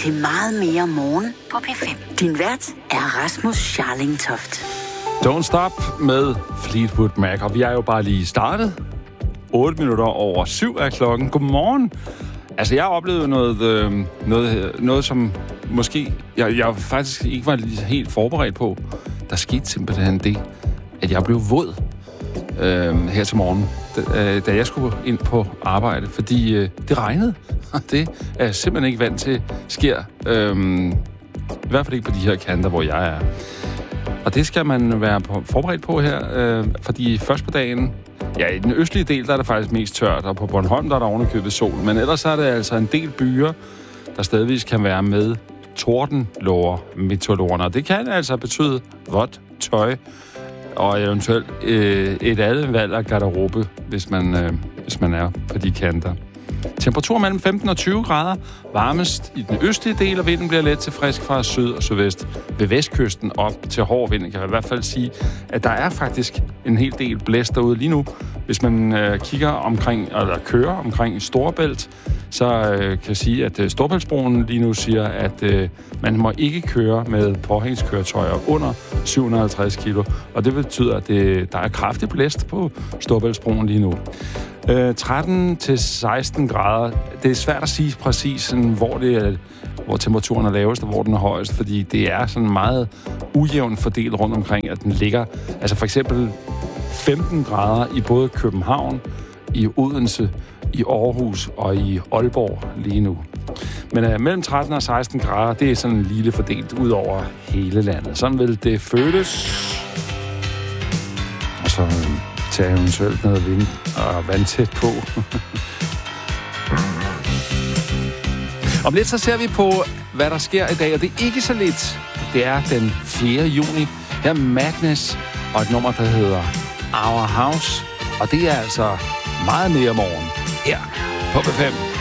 til Meget mere morgen på P5. Din vært er Rasmus Scharling Toft. Don't Stop med Fleetwood Mac, og vi er jo bare lige startet. 8 minutter over 7 er klokken. Godmorgen. Altså, jeg har oplevet noget som måske jeg faktisk ikke var helt forberedt på. Der skete simpelthen det, at jeg blev våd her til morgen, da jeg skulle ind på arbejde, fordi det regnede. Det er jeg simpelthen ikke vant til sker. I hvert fald ikke på de her kanter, hvor jeg er. Og det skal man være forberedt på her, fordi først på dagen, ja, i den østlige del, der er det faktisk mest tørt, og på Bornholm, der er der ovenikøbet sol. Men ellers er det altså en del byer, der stadigvis kan være med tordenlover meteorologerne. Og det kan altså betyde vådt tøj, og eventuelt et andet valg af garderobe, hvis man er på de kanter. Temperatur mellem 15 og 20 grader. Varmest i den østlige del, og vinden bliver let til frisk fra syd og sydvest. Ved vestkysten op til hård vind, kan jeg i hvert fald sige, at der er faktisk en hel del blæst derude lige nu. Hvis man kigger omkring, eller kører omkring Storebælt, så kan jeg sige, at Storebæltsbroen lige nu siger, at man må ikke køre med påhængskøretøjer under 750 kilo. Og det betyder, at der er kraftig blæst på Storebæltsbroen lige nu. 13 til 16 grader. Det er svært at sige præcis, sådan, hvor temperaturen er lavest og hvor den er højest, fordi det er sådan meget ujævnt fordelt rundt omkring, at den ligger. Altså for eksempel 15 grader i både København, i Odense, i Aarhus og i Aalborg lige nu. Men mellem 13 og 16 grader, det er sådan lille fordelt ud over hele landet. Sådan vil det føles. Og så tage eventuelt noget vind og vandtæt på. Om lidt så ser vi på, hvad der sker i dag, og det er ikke så lidt. Det er den 4. juni. Her er Madness og et nummer, der hedder Our House. Og det er altså meget mere morgen her på P5.